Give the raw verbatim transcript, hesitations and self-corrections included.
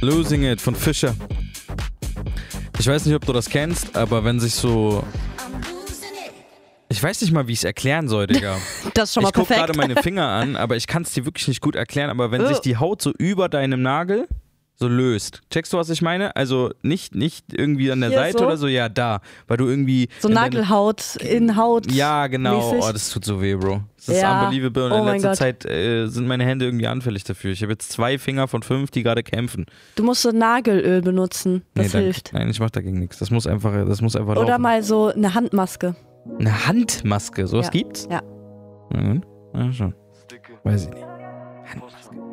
Losing It von Fischer. Ich weiß nicht, ob du das kennst, aber wenn sich so... Ich weiß nicht mal, wie ich es erklären soll, Digga. Das ist schon mal ich guck perfekt. gerade meine Finger an, aber ich kann es dir wirklich nicht gut erklären. Aber wenn Oh. sich die Haut so über deinem Nagel so löst. Checkst du, was ich meine? Also nicht, nicht irgendwie an der Hier Seite so? oder so, ja, da. Weil du irgendwie... So in deine- Nagelhaut in Haut. Ja, genau. mäßig. Oh, das tut so weh, Bro. Das ist Ja. unbelievable. Und Oh in mein letzter Gott. Zeit äh, sind meine Hände irgendwie anfällig dafür. Ich habe jetzt zwei Finger von fünf, die gerade kämpfen. Du musst so Nagelöl benutzen. Das nee, danke. hilft. Nein, ich mach dagegen nichts. Das muss einfach, das muss einfach Oder laufen. mal so eine Handmaske. Eine Handmaske, sowas Ja. gibt's? Ja. Na gut. Na schon. Weiß ich nicht. Handmaske.